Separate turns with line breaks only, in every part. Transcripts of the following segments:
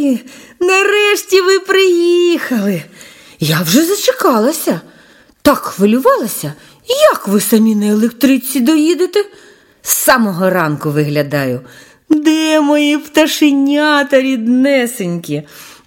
Нарешті ви приїхали. Я вже зачекалася. Так хвилювалася. Як ви самі на електриці доїдете? З самого ранку виглядаю. Де мої пташенята ріднесенькі?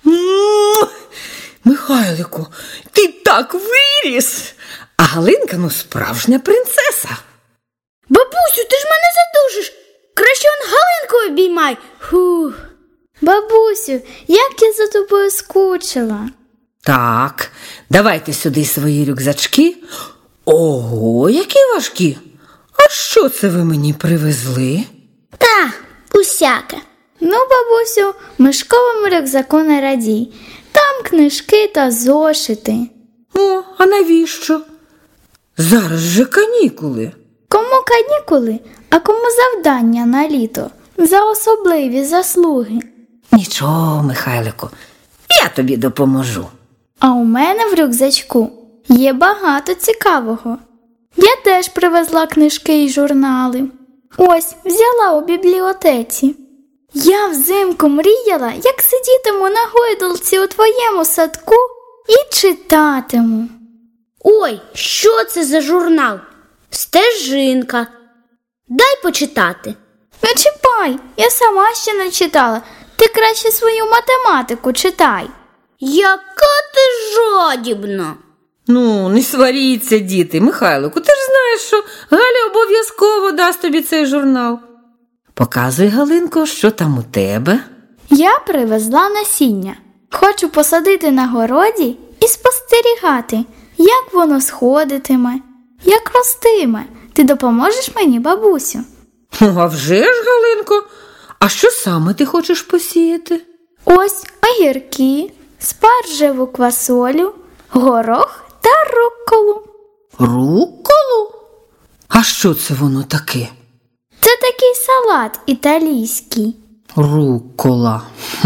Михайлику, ти так виріс. А Галинка, справжня принцеса.
Бабусю, ти ж мене задушиш. Краще он Галинку обіймай. Фух.
Бабусю, як я за тобою скучила.
Так, давайте сюди свої рюкзачки. Ого, які важкі. А що це ви мені привезли?
Та, усяке.
Бабусю, мишковому рюкзаку не радій. Там книжки та зошити.
О, а навіщо? Зараз же канікули.
Кому канікули, а кому завдання на літо за особливі заслуги.
Нічого, Михайлику, я тобі допоможу.
А у мене в рюкзачку є багато цікавого. Я теж привезла книжки і журнали. Ось, взяла у бібліотеці. Я взимку мріяла, як сидітиму на гойдалці у твоєму садку і читатиму.
Ой, що це за журнал? Стежинка. Дай почитати.
Не чіпай, я сама ще не читала. Ти краще свою математику читай.
Яка ти жадібна.
Не сваріться, діти. Михайлику, ти ж знаєш, що Галя обов'язково дасть тобі цей журнал. Показуй, Галинко, що там у тебе.
Я привезла насіння. Хочу посадити на городі і спостерігати, як воно сходитиме, як ростиме. Ти допоможеш мені, бабусю?
А вже ж, Галинко. А що саме ти хочеш посіяти?
Ось огірки, спаржеву квасолю, горох та рукколу.
Рукколу? А що це воно таке?
Це такий салат італійський.
Руккола.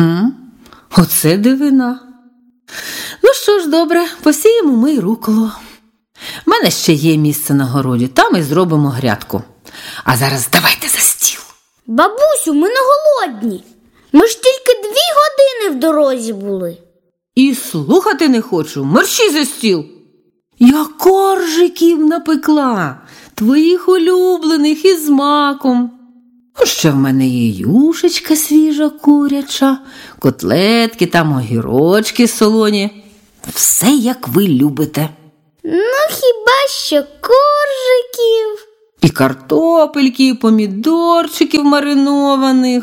Оце дивина. Що ж, добре, посіємо ми й рукколу. В мене ще є місце на городі, там і зробимо грядку. А зараз давайте за стіл.
Бабусю, ми не голодні. Ми ж тільки 2 години в дорозі були.
І слухати не хочу, мерщій за стіл. Я коржиків напекла, твоїх улюблених із маком. Ще в мене є юшечка свіжа куряча, котлетки, там огірочки солоні. Все, як ви любите.
Хіба що коржиків.
І картопельки, і помідорчиків маринованих.